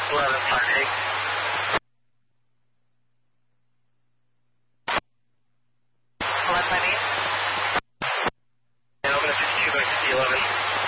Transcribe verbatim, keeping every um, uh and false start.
eleven five eight. eleven five eight. And open at fifty-two by fifty eleven.